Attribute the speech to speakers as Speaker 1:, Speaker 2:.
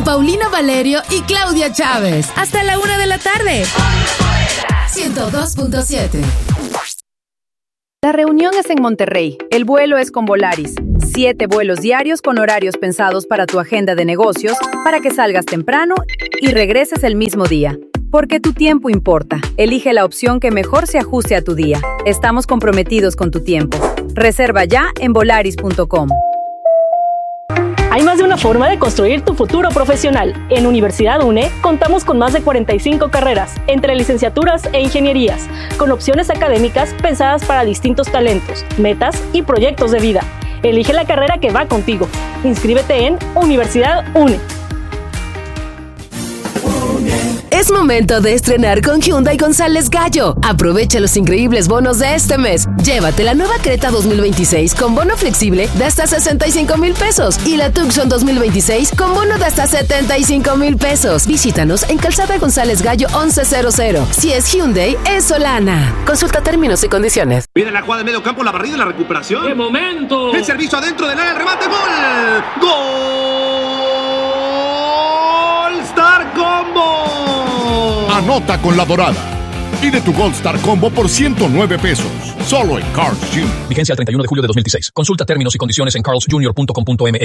Speaker 1: Paulina Valerio y Claudia Chávez. Hasta la 1 de la tarde. 102.7.
Speaker 2: La reunión es en Monterrey. El vuelo es con Volaris. 7 vuelos diarios con horarios pensados para tu agenda de negocios, para que salgas temprano y regreses el mismo día. Porque tu tiempo importa. Elige la opción que mejor se ajuste a tu día. Estamos comprometidos con tu tiempo. Reserva ya en volaris.com.
Speaker 3: Hay más de una forma de construir tu futuro profesional. En Universidad UNE contamos con más de 45 carreras, entre licenciaturas e ingenierías, con opciones académicas pensadas para distintos talentos, metas y proyectos de vida. Elige la carrera que va contigo. Inscríbete en Universidad UNE.
Speaker 4: Es momento de estrenar con Hyundai González Gallo. Aprovecha los increíbles bonos de este mes. Llévate la nueva Creta 2026 con bono flexible de hasta 65,000 pesos y la Tucson 2026 con bono de hasta 75,000 pesos. Visítanos en Calzada González Gallo 1100. Si es Hyundai, es Solana. Consulta términos y condiciones.
Speaker 5: Viene la jugada de medio campo, la barrida y la recuperación.
Speaker 6: ¡Qué momento!
Speaker 5: El servicio adentro del área, el remate, ¡gol! ¡Gol! ¡Star Combo!
Speaker 7: Anota con la Dorada. Pide tu Gold Star Combo por 109 pesos. Solo en Carl's Jr.
Speaker 8: Vigencia el 31 de julio de 2016. Consulta términos y condiciones en carlsjr.com.mx.